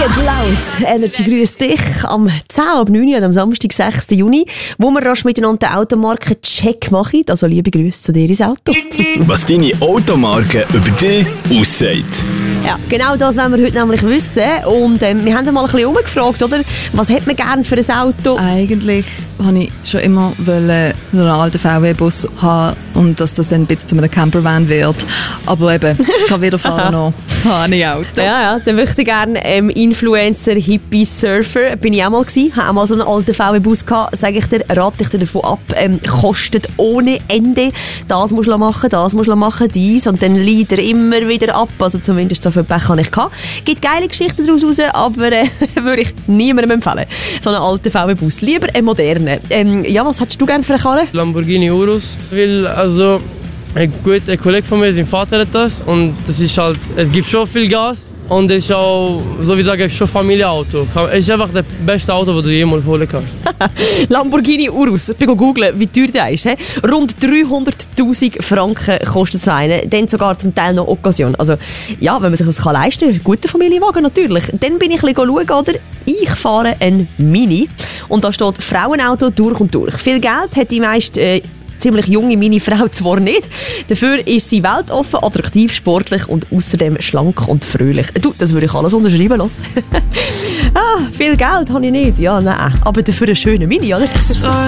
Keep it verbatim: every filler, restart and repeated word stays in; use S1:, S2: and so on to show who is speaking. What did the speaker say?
S1: Loud. Energy grüßt dich am zehn ab neun Uhr, am Samstag, sechsten Juni, wo wir rasch miteinander die Automarke Check machen. Also liebe Grüße zu dir ins Auto.
S2: Was deine Automarke über dich aussagt.
S1: Ja, genau das wollen wir heute nämlich wissen. Und ähm, wir haben mal ein bisschen umgefragt, oder? Was hat man gerne für ein Auto?
S3: Eigentlich wollte ich schon immer wollen, so einen alten V W-Bus haben und dass das dann ein bisschen zu einem Campervan wird. Aber eben, ich kann weder fahren noch habe ich Auto.
S1: Ja, ja, dann möchte ich gerne ähm, Influencer, Hippie, Surfer. Bin ich auch mal gewesen, habe auch mal so einen alten V W-Bus gehabt. Sage ich dir, rate ich dir davon ab, ähm, kostet ohne Ende. Das musst du machen, das musst du machen, dies. Und dann leidet er immer wieder ab. Also zumindest so viel Pech habe ich gehabt. Gibt geile Geschichten daraus raus, aber äh, würde ich niemandem empfehlen. So einen alten V W-Bus. Lieber einen modernen. Ähm, ja, was hättest du gerne für eine Karre?
S4: Lamborghini Urus. Weil, also, ein guter Kollege von mir, sein Vater hat das. Und das ist halt, es gibt schon viel Gas. Und es ist auch, so wie ich sage, schon Familienauto. Es ist einfach das beste Auto, das du jemals holen kannst.
S1: Lamborghini Urus. Ich bin googeln, wie teuer der ist. He? Rund dreihunderttausend Franken kostet so einen. Dann sogar zum Teil noch Occasion. Also, ja, wenn man sich das kann leisten kann, ein guter Familienwagen natürlich. Dann bin ich ein bisschen schauen, oder? Ich fahre ein Mini. Und da steht Frauenauto durch und durch. Viel Geld hat die meist äh, ziemlich junge Mini-Frau zwar nicht. Dafür ist sie weltoffen, attraktiv, sportlich und außerdem schlank und fröhlich. Du, das würde ich alles unterschreiben lassen. ah, viel Geld habe ich nicht. Ja, nein. Aber dafür einen schönen Mini, oder?